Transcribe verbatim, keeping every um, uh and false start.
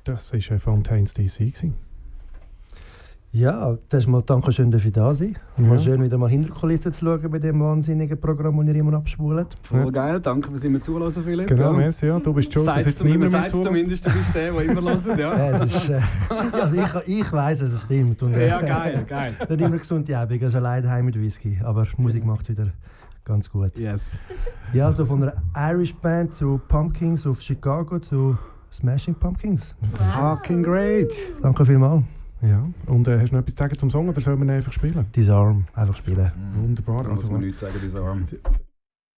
Das war Fontaines D C. Gewesen. Ja, das ist mal danke schön, dass ich da sein. Ja. Mal schön wieder mal hinter die Kulissen zu schauen bei dem wahnsinnigen Programm, das ihr immer abspult. Voll ja. Geil, danke fürs immer zuhören, Philipp. Genau, ja. Merci, ja. Du bist schon, dass jetzt niemand mehr zuhört. Zumindest, du bist der, der immer hört, ja. Ja, das ist, äh, also ich, ich weiss, dass es stimmt. Und, äh, ja, geil, geil. Nicht immer gesund die Abend, also allein heim mit Whisky. Aber Musik macht wieder ganz gut. Yes. Ja, so von einer Irish Band zu Pumpkins auf Chicago zu Smashing Pumpkins. Wow. Fucking great. Danke vielmals. Ja, und äh, hast du noch etwas zu sagen zum Song oder sollen wir ihn einfach spielen? Disarm, einfach spielen. Mhm. Wunderbar. Da also, muss man nichts sagen, Disarm.